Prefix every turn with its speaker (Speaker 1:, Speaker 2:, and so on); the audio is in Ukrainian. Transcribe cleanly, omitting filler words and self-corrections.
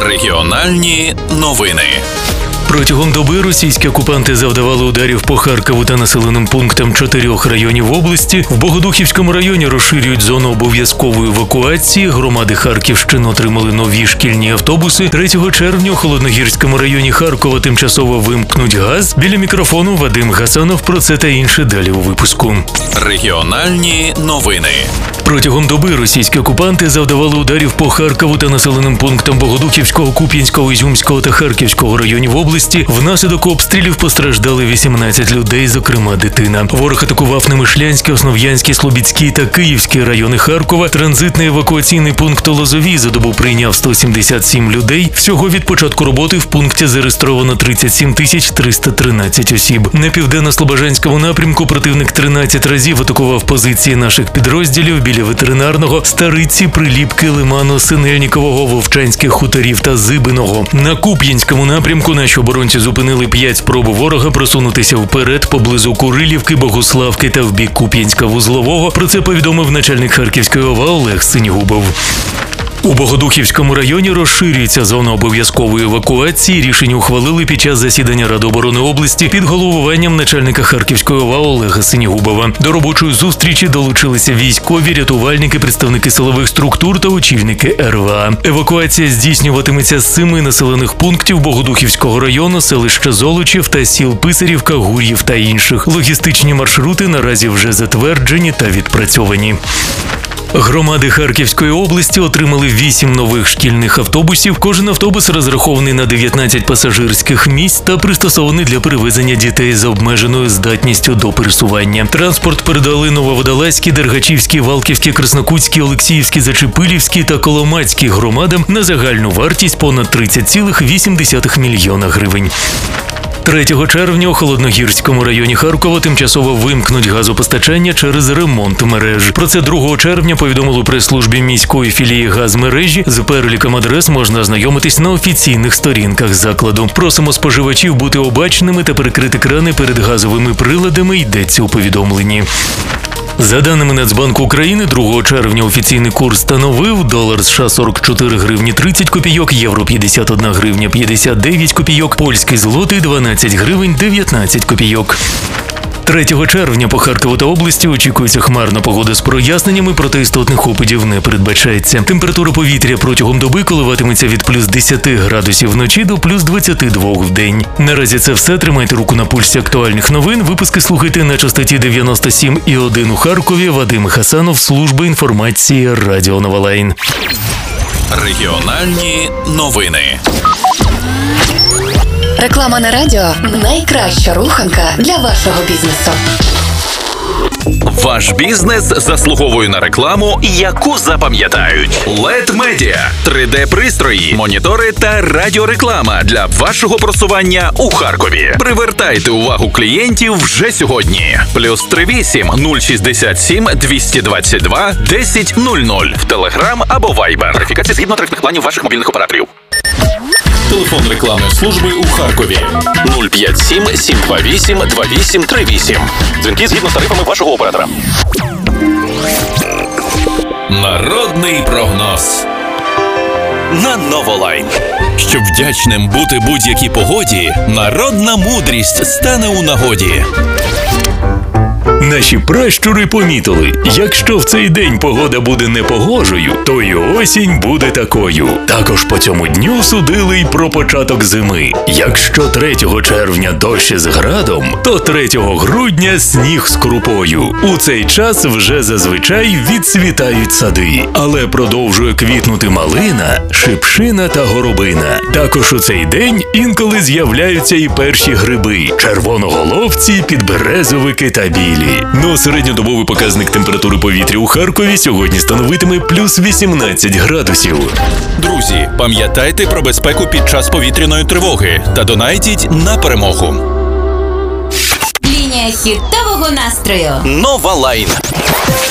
Speaker 1: Регіональні новини.
Speaker 2: Протягом доби російські окупанти завдавали ударів по Харкову та населеним пунктам 4 районів області. В Богодухівському районі розширюють зону обов'язкової евакуації. Громади Харківщини отримали нові шкільні автобуси. 3 червня у Холодногірському районі Харкова тимчасово вимкнуть газ. Біля мікрофону Вадим Гасанов. Про це та інше далі у випуску.
Speaker 1: Регіональні новини.
Speaker 2: Протягом доби російські окупанти завдавали ударів по Харкову та населеним пунктам Богодухівського, Куп'янського, Ізюмського та Харківського районів області. Внаслідок обстрілів постраждали 18 людей, зокрема дитина. Ворог атакував Немишлянський, Основ'янський, Слобідський та Київський райони Харкова. Транзитний евакуаційний пункт у Лозовій за добу прийняв 177 людей. Всього від початку роботи в пункті зареєстровано 37 313 осіб. На південно-слобожанському напрямку противник 13 разів атакував позиції наших підрозділів біля ветеринарного, Стариці, Приліпки, Лиману, Синельникового, Вовчанських хуторів та Зибиного. На Куп'янському напрямку наші оборонці зупинили 5 спроб ворога просунутися вперед поблизу Курилівки, Богуславки та в бік Куп'янська-Вузлового. Про це повідомив начальник Харківської ОВА Олег Синігубов. У Богодухівському районі розширюється зона обов'язкової евакуації. Рішення ухвалили під час засідання Ради оборони області під головуванням начальника Харківської ОВА Олега Синігубова. До робочої зустрічі долучилися військові, рятувальники, представники силових структур та очільники РВА. Евакуація здійснюватиметься з 7 населених пунктів Богодухівського району, селища Золочів та сіл Писарівка, Гур'їв та інших. Логістичні маршрути наразі вже затверджені та відпрацьовані. Громади Харківської області отримали 8 нових шкільних автобусів. Кожен автобус розрахований на 19 пасажирських місць та пристосований для перевезення дітей з обмеженою здатністю до пересування. Транспорт передали Нововодолазькій, Дергачівській, Валківській, Краснокутській, Олексіївській, Зачепилівській та Коломацькій громадам на загальну вартість понад 30,8 мільйона гривень. 3 червня у Холодногірському районі Харкова тимчасово вимкнуть газопостачання через ремонт мереж. Про це 2 червня повідомили у прес-службі міської філії газмережі. З переліком адрес можна ознайомитись на офіційних сторінках закладу. Просимо споживачів бути обачними та перекрити крани перед газовими приладами, йдеться у повідомленні. За даними Нацбанку України, 2 червня офіційний курс становив долар США 44 гривні 30 копійок, євро 51 гривня 59 копійок, польський злотий 12 гривень 19 копійок. 3 червня по Харкову та області очікується хмарна погода з проясненнями, проте істотних опадів не передбачається. Температура повітря протягом доби коливатиметься від плюс 10 градусів вночі до плюс 22 в день. Наразі це все. Тримайте руку на пульсі актуальних новин. Випуски слухайте на частоті 97,1 у Харкові. Вадим Гасанов, служба інформації Радіо Нова Лайн.
Speaker 1: Регіональні новини.
Speaker 3: Реклама на радіо – найкраща руханка для вашого бізнесу.
Speaker 1: Ваш бізнес заслуговує на рекламу, яку запам'ятають. LED Media – 3D-пристрої, монітори та радіореклама для вашого просування у Харкові. Привертайте увагу клієнтів вже сьогодні. +38 067 222 1000 в Telegram або Viber. Верифікація згідно тарифних планів ваших мобільних операторів. Телефон рекламної служби у Харкові 057 728 2838. Дзвінки згідно з тарифами вашого оператора. Народний прогноз на Новолайн. Щоб вдячним бути будь-якій погоді, народна мудрість стане у нагоді.
Speaker 2: Наші пращури помітили, якщо в цей день погода буде непогожою, то і осінь буде такою. Також по цьому дню судили й про початок зими. Якщо 3 червня дощ із градом, то 3 грудня сніг з крупою. У цей час вже зазвичай відцвітають сади. Але продовжує квітнути малина, шипшина та горобина. Також у цей день інколи з'являються і перші гриби – червоноголовці, підберезовики та білі. Ну, середньодобовий показник температури повітря у Харкові сьогодні становитиме плюс 18 градусів.
Speaker 1: Друзі, пам'ятайте про безпеку під час повітряної тривоги та донайтіть на перемогу.
Speaker 4: Лінія хітового настрою.
Speaker 1: Нова Лайн.